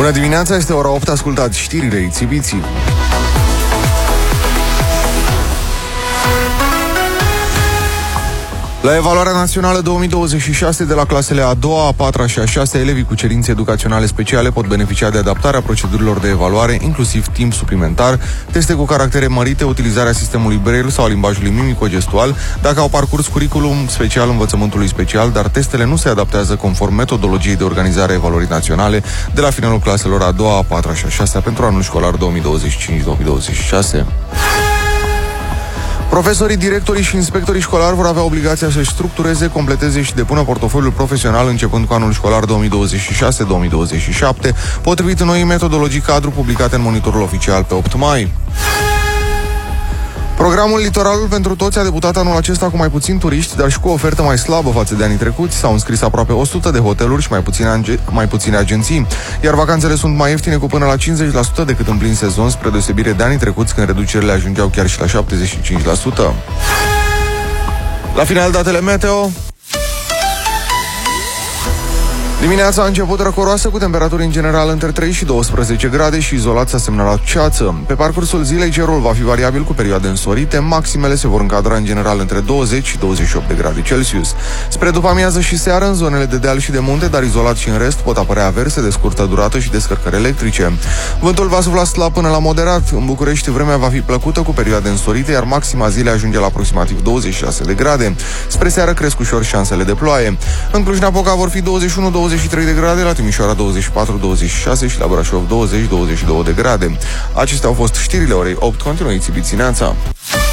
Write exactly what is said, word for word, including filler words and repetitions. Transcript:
Bună dimineața, este ora opt, ascultați știrile Ițibiții. La evaluarea națională două mii douăzeci și șase de la clasele a doua, a patra și a șasea, elevii cu cerințe educaționale speciale pot beneficia de adaptarea procedurilor de evaluare, inclusiv timp suplimentar, teste cu caractere mărite, utilizarea sistemului Braille sau a limbajului mimico-gestual, dacă au parcurs curriculum special învățământului special, dar testele nu se adaptează conform metodologiei de organizare a evaluării naționale de la finalul claselor a doua, a patra și a șasea pentru anul școlar două mii douăzeci și cinci două mii douăzeci și șase. Profesorii, directorii și inspectorii școlari vor avea obligația să-și structureze, completeze și depună portofoliul profesional începând cu anul școlar două mii douăzeci și șase două mii douăzeci și șapte, potrivit noii metodologii cadru publicate în Monitorul Oficial pe opt mai. Programul Litoralul pentru toți a debutat anul acesta cu mai puțini turiști, dar și cu o ofertă mai slabă față de anii trecuți. S-au înscris aproape o sută de hoteluri și mai puține, age- mai puține agenții, iar vacanțele sunt mai ieftine cu până la cincizeci la sută decât în plin sezon, spre deosebire de anii trecuți când reducerile ajungeau chiar și la șaptezeci și cinci la sută. La final, datele meteo. Dimineața a început răcoroasă cu temperaturi în general între trei și douăsprezece grade și izolat s-a semnalat ceață. Pe parcursul zilei cerul va fi variabil cu perioade însorite, maximele se vor încadra în general între douăzeci și douăzeci și opt de grade Celsius. Spre după amiază și seară, în zonele de deal și de munte, dar izolat și în rest, pot apărea averse de scurtă durată și descărcări electrice. Vântul va sufla slab până la moderat. În București vremea va fi plăcută cu perioade însorite, iar maxima zilei ajunge la aproximativ douăzeci și șase de grade. Spre seară cresc ușor șansele de ploaie. În Cluj-Napoca vor fi douăzeci și unu douăzeci și trei de grade, la Timișoara douăzeci și patru douăzeci și șase și la Brașov douăzeci douăzeci și doi de grade. Acestea au fost știrile orei opt. Continuă Ițibițineața.